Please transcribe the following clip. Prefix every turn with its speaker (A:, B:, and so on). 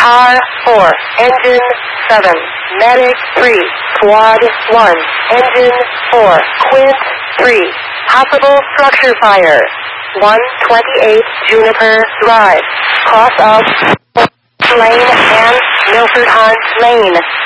A: Car 4, Engine 7, Medic 3, Squad 1, Engine 4, Quint 3, possible structure fire, 128 Juniper Drive, cross of Lane and Milford Hunt Lane.